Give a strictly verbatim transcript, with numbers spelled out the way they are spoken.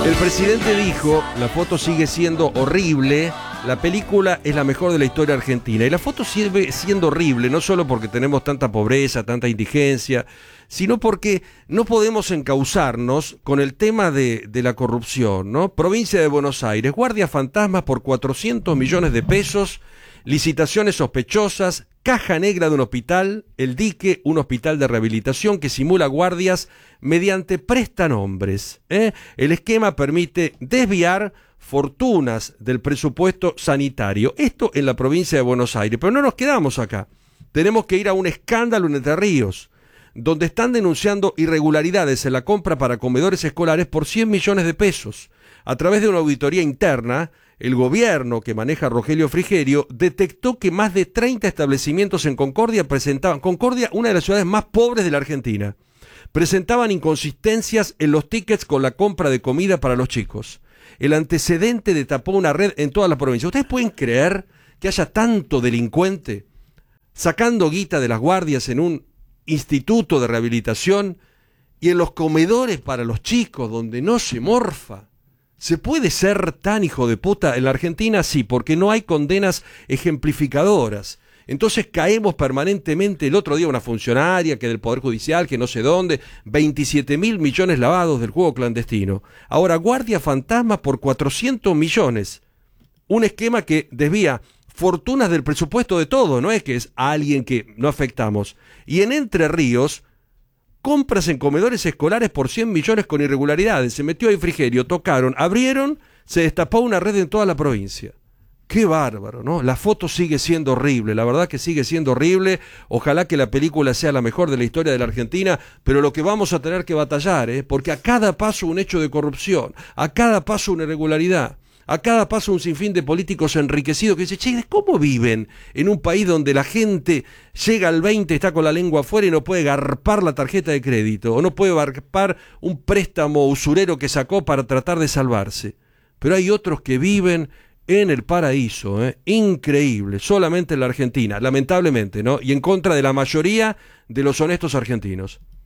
El presidente dijo, la foto sigue siendo horrible, la película es la mejor de la historia argentina. Y la foto sigue siendo horrible, no solo porque tenemos tanta pobreza, tanta indigencia, sino porque no podemos encauzarnos con el tema de, de la corrupción, ¿no? Provincia de Buenos Aires, guardias fantasmas por cuatrocientos millones de pesos, licitaciones sospechosas, caja negra de un hospital, El Dique, un hospital de rehabilitación que simula guardias mediante prestanombres, ¿eh? El esquema permite desviar fortunas del presupuesto sanitario. Esto en la provincia de Buenos Aires. Pero no nos quedamos acá. Tenemos que ir a un escándalo en Entre Ríos, donde están denunciando irregularidades en la compra para comedores escolares por cien millones de pesos. A través de una auditoría interna, el gobierno que maneja Rogelio Frigerio detectó que más de treinta establecimientos en Concordia presentaban, Concordia, una de las ciudades más pobres de la Argentina, presentaban inconsistencias en los tickets con la compra de comida para los chicos. El antecedente destapó una red en toda la provincia. ¿Ustedes pueden creer que haya tanto delincuente sacando guita de las guardias en un instituto de rehabilitación y en los comedores para los chicos donde no se morfa? ¿Se puede ser tan hijo de puta en la Argentina? Sí, porque no hay condenas ejemplificadoras. Entonces caemos permanentemente. El otro día una funcionaria que del Poder Judicial, que no sé dónde, veintisiete mil millones lavados del juego clandestino. Ahora, guardia fantasma por cuatrocientos millones. Un esquema que desvía fortunas del presupuesto de todo, no es que es a alguien que no afectamos. Y en Entre Ríos, compras en comedores escolares por cien millones con irregularidades. Se metió ahí Frigerio, tocaron, abrieron, se destapó una red en toda la provincia. Qué bárbaro, ¿no? La foto sigue siendo horrible, la verdad que sigue siendo horrible. Ojalá que la película sea la mejor de la historia de la Argentina, pero lo que vamos a tener que batallar, ¿eh? Porque a cada paso un hecho de corrupción, a cada paso una irregularidad, a cada paso un sinfín de políticos enriquecidos que dicen, che, ¿cómo viven en un país donde la gente llega al veinte, está con la lengua afuera y no puede garpar la tarjeta de crédito, o no puede garpar un préstamo usurero que sacó para tratar de salvarse? Pero hay otros que viven en el paraíso, ¿eh? Increíble, solamente en la Argentina, lamentablemente, ¿no? Y en contra de la mayoría de los honestos argentinos.